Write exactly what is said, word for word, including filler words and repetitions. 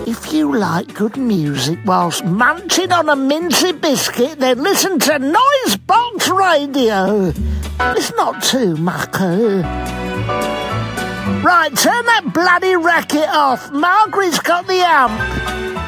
If you like good music whilst munching on a minty biscuit, then listen to Noisebox Radio. It's not too mucker. Right, turn that bloody racket off. Margaret's got the amp.